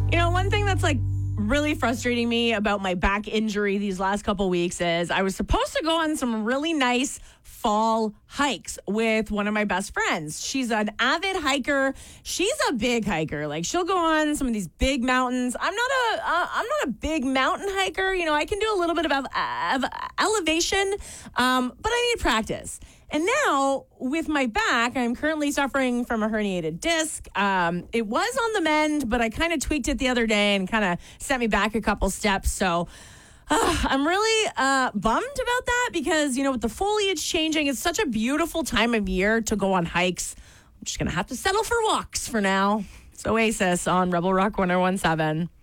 One thing that's really frustrating me about my back injury these last couple weeks is I was supposed to go on some really nice fall hikes with one of my best friends. She's an avid hiker. She's a big hiker. She'll go on some of these big mountains. I'm not a big mountain hiker. I can do a little bit of elevation, but I need practice. And now, with my back, I'm currently suffering from a herniated disc. It was on the mend, but I kind of tweaked it the other day and kind of sent me back a couple steps. So I'm really bummed about that because, with the foliage changing, it's such a beautiful time of year to go on hikes. I'm just going to have to settle for walks for now. It's Oasis on Rebel Rock 101.7.